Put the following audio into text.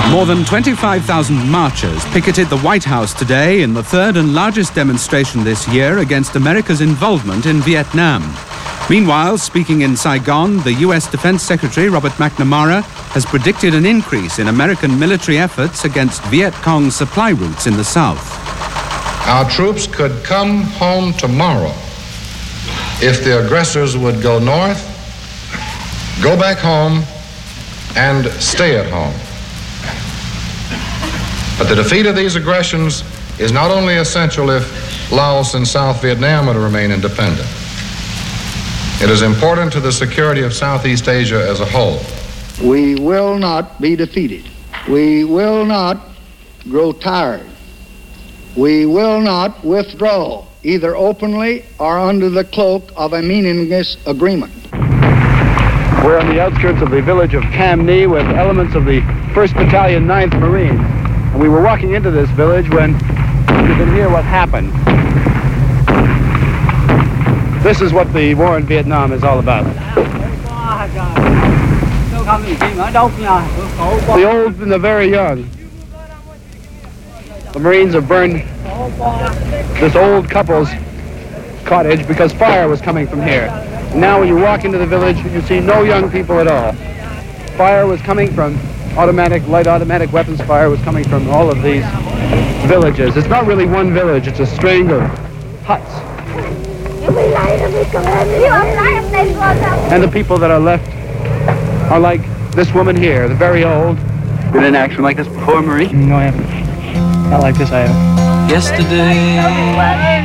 More than 25,000 marchers picketed the White House today in the third and largest demonstration this year against America's involvement in Vietnam. Meanwhile, speaking in Saigon, the U.S. Defense Secretary Robert McNamara has predicted an increase in American military efforts against Viet Cong supply routes in the south. Our troops could come home tomorrow if the aggressors would go north, go back home, and stay at home. But the defeat of these aggressions is not only essential if Laos and South Vietnam are to remain independent. It is important to the security of Southeast Asia as a whole. We will not be defeated. We will not grow tired. We will not withdraw, either openly or under the cloak of a meaningless agreement. We're on the outskirts of the village of Cam Ni with elements of the 1st Battalion, 9th Marines. And we were walking into this village when you can hear what happened. This is what the war in Vietnam is all about. The old and the very young. The Marines have burned this old couple's cottage because fire was coming from here. Now when you walk into the village, you see no young people at all. Fire was coming from light automatic weapons fire was coming from all of these villages. It's not really one village, it's a string of huts. And the people that are left are like this woman here, the very old. Been in action like this before, Marie? No, I haven't. Not like this, I haven't. Yesterday